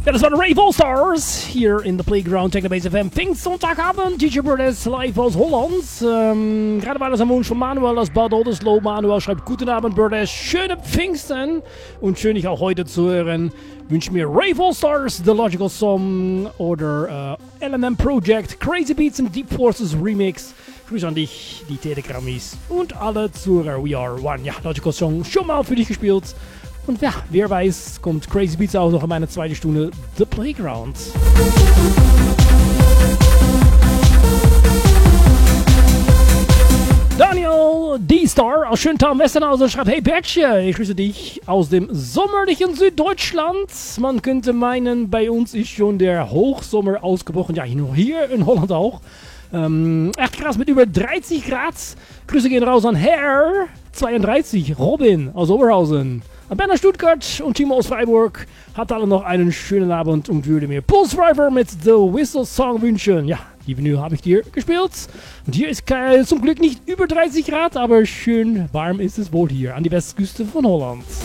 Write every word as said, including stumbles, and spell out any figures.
Ja, das waren Rave All-Stars hier in the Playground Technobase F M. Pfingstsonntagabend, D J Brothers live aus Holland. Ähm, gerade war das am Wunsch von Manuel aus Bad Oldesloe. Manuel schreibt: Guten Abend, Brothers. Schöne Pfingsten. Und schön, dich auch heute zu hören. Wünsche mir Rave All-Stars, The Logical Song oder äh, L M M Project, Crazy Beats und Deep Forces Remix. Grüße an dich, die Telegramis und alle Zuhörer. We Are One. Ja, Logical Song schon mal für dich gespielt. Und ja, wer weiß, kommt Crazy Beats auch noch in meine zweite Stunde The Playground. Daniel D-Star aus Schöntal Westernhausen schreibt: Hey Bertje, ich grüße dich aus dem sommerlichen Süddeutschland. Man könnte meinen, bei uns ist schon der Hochsommer ausgebrochen. Ja, hier in Holland auch. Ähm, echt krass, mit über dreißig Grad. Grüße gehen raus an Herr zweiunddreißig, Robin aus Oberhausen. An Berner Stuttgart und Timo aus Freiburg. Hat alle noch einen schönen Abend und würde mir Pulse Driver mit The Whistle Song wünschen. Ja, die Vinyl habe ich dir gespielt. Und hier ist kein, zum Glück nicht über dreißig Grad, aber schön warm ist es wohl hier an die Westküste von Holland.